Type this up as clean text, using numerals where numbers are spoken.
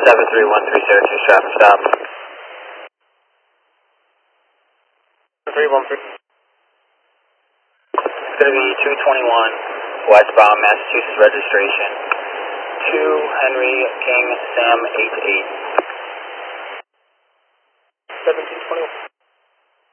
73130 Syracuse traffic stop. 313. It's going to be 221 westbound Massachusetts registration. 2 Henry King Sam 88. 1721.